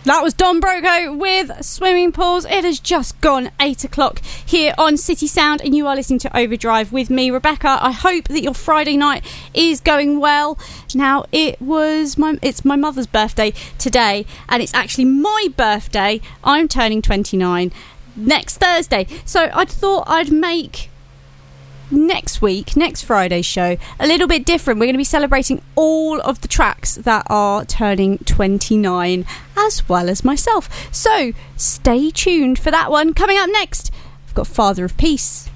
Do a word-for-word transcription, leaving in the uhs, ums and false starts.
That was Don Broco with Swimming Pools. It has just gone eight o'clock here on City Sound, and you are listening to Overdrive with me, Rebecca. I hope that your Friday night is going well. Now, it was my it's my mother's birthday today, and it's actually my birthday. I'm turning twenty-nine next Thursday, so I thought I'd make next week, next Friday's show, a little bit different. We're going to be celebrating all of the tracks that are turning twenty-nine, as well as myself. So stay tuned for that one. Coming up next, I've got Father of Peace.